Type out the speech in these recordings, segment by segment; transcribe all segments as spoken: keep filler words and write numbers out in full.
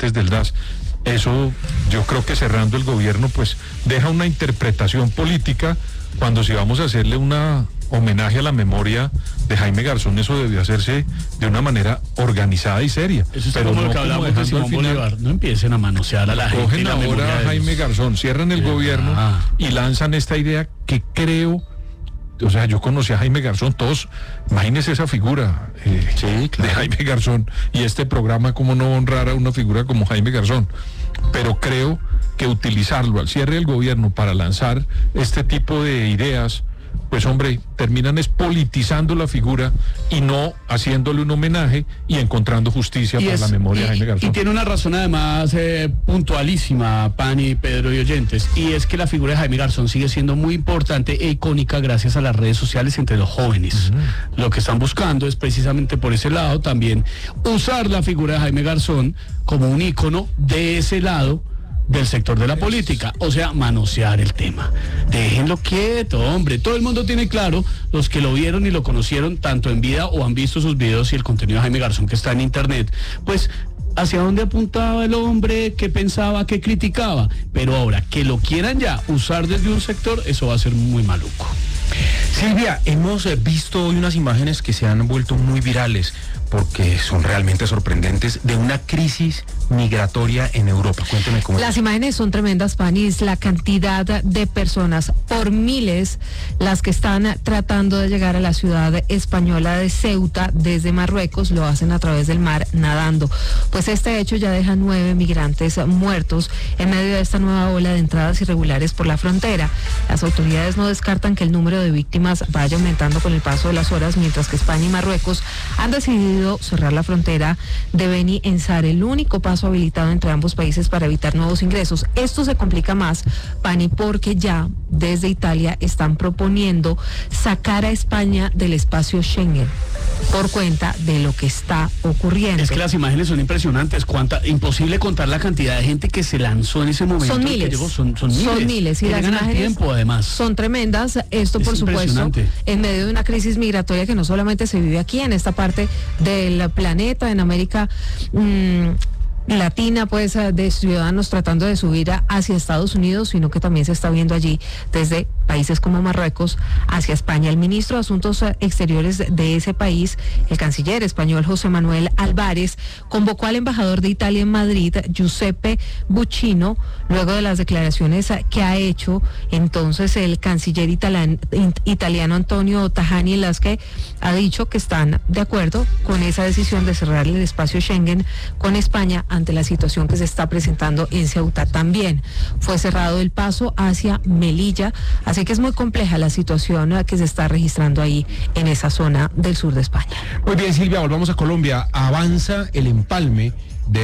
integrantes del D A S. Eso, yo creo que cerrando el gobierno, pues deja una interpretación política, cuando si vamos a hacerle una homenaje a la memoria de Jaime Garzón, eso debió hacerse de una manera organizada y seria. Eso es pero como no lo que hablamos de dejando Simón al final. Bolívar. No empiecen a manosear a la gente. Cogen la ahora a Jaime Garzón, cierran el Ah. gobierno y lanzan esta idea que creo, o sea, yo conocí a Jaime Garzón, todos, imagínense esa figura eh, Sí, claro. de Jaime Garzón, y este programa, cómo no honrar a una figura como Jaime Garzón, pero creo que utilizarlo al cierre del gobierno para lanzar este tipo de ideas, pues hombre, terminan es politizando la figura y no haciéndole un homenaje y encontrando justicia Y para es- la memoria y- de Jaime Garzón. Y tiene una razón además eh, puntualísima, Pani, Pedro y oyentes, y es que la figura de Jaime Garzón sigue siendo muy importante e icónica gracias a las redes sociales entre los jóvenes. Mm. Lo que están buscando es precisamente por ese lado también usar la figura de Jaime Garzón como un ícono de ese lado del sector de la política, o sea, manosear el tema. Déjenlo quieto, hombre. Todo el mundo tiene claro, los que lo vieron y lo conocieron tanto en vida o han visto sus videos y el contenido de Jaime Garzón que está en internet, pues hacia dónde apuntaba el hombre, qué pensaba, qué criticaba. Pero ahora, que lo quieran ya usar desde un sector, eso va a ser muy maluco. Silvia, hemos eh, visto hoy unas imágenes que se han vuelto muy virales porque son realmente sorprendentes, de una crisis migratoria en Europa. Cuénteme cómo es. Las imágenes son tremendas, Pani, es la cantidad de personas, por miles, las que están tratando de llegar a la ciudad española de Ceuta desde Marruecos, lo hacen a través del mar nadando. Pues este hecho ya deja nueve migrantes muertos en medio de esta nueva ola de entradas irregulares por la frontera. Las autoridades no descartan que el número de víctimas vaya aumentando con el paso de las horas, mientras que España y Marruecos han decidido cerrar la frontera de Beni Ensar, el único paso habilitado entre ambos países para evitar nuevos ingresos. Esto se complica más, Pani, porque ya desde Italia están proponiendo sacar a España del espacio Schengen por cuenta de lo que está ocurriendo. Es que las imágenes son impresionantes. Cuánta, imposible contar la cantidad de gente que se lanzó en ese momento. Son que miles. llegó. Son, son miles. Son miles. Y que las llegan al imágenes tiempo, además. son tremendas. Esto, Es por supuesto, impresionante. en medio de una crisis migratoria que no solamente se vive aquí, en esta parte del planeta, en América mmm, Latina, pues, de ciudadanos tratando de subir a, hacia Estados Unidos, sino que también se está viendo allí desde países como Marruecos hacia España. El ministro de Asuntos Exteriores de ese país, el canciller español José Manuel Álvarez, convocó al embajador de Italia en Madrid, Giuseppe Buccino, luego de las declaraciones que ha hecho entonces el canciller italan, italiano Antonio Tajani, en las que ha dicho que están de acuerdo con esa decisión de cerrar el espacio Schengen con España ante la situación que se está presentando en Ceuta. También fue cerrado el paso hacia Melilla, así que es muy compleja la situación que se está registrando ahí en esa zona del sur de España. Muy bien, Silvia, volvamos a Colombia. Avanza el empalme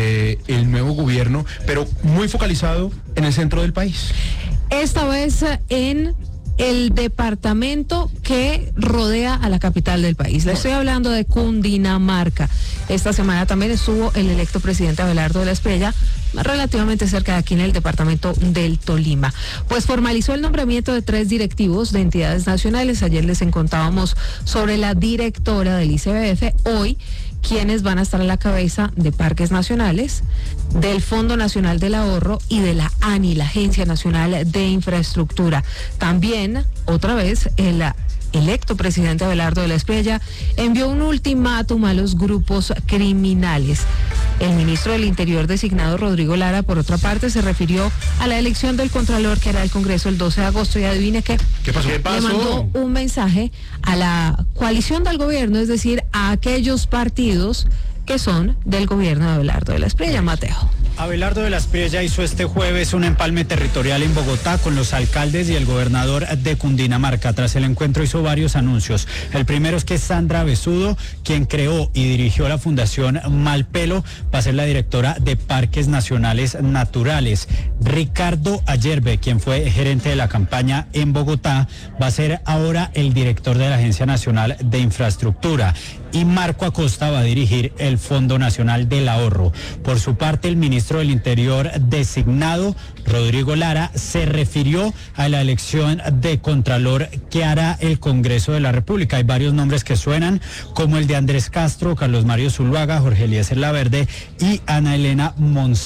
del nuevo gobierno, pero muy focalizado en el centro del país. Esta vez en el departamento que rodea a la capital del país. Le estoy hablando de Cundinamarca. Esta semana también estuvo el electo presidente Abelardo de la Espriella, relativamente cerca de aquí en el departamento del Tolima. Pues formalizó el nombramiento de tres directivos de entidades nacionales. Ayer les contábamos sobre la directora del I C B F. Hoy, quienes van a estar a la cabeza de Parques Nacionales, del Fondo Nacional del Ahorro y de la ANI, la Agencia Nacional de Infraestructura. También, otra vez, el electo presidente Abelardo de la Espriella envió un ultimátum a los grupos criminales. El ministro del Interior designado, Rodrigo Lara, por otra parte, se refirió a la elección del Contralor que hará el Congreso el doce de agosto, y adivine qué. ¿Qué pasó? ¿Qué Le mandó un mensaje a la coalición del gobierno, es decir, a aquellos partidos que son del gobierno de Abelardo de la Espriella. Mateo. Abelardo de la Espriella hizo este jueves un empalme territorial en Bogotá con los alcaldes y el gobernador de Cundinamarca. Tras el encuentro hizo varios anuncios. El primero es que Sandra Besudo, quien creó y dirigió la Fundación Malpelo, va a ser la directora de Parques Nacionales Naturales. Ricardo Ayerbe, quien fue gerente de la campaña en Bogotá, va a ser ahora el director de la Agencia Nacional de Infraestructura. Y Marco Acosta va a dirigir el Fondo Nacional del Ahorro. Por su parte, el ministro del Interior designado, Rodrigo Lara, se refirió a la elección de Contralor que hará el Congreso de la República. Hay varios nombres que suenan, como el de Andrés Castro, Carlos Mario Zuluaga, Jorge Eliezer Laverde y Ana Elena Monsalve.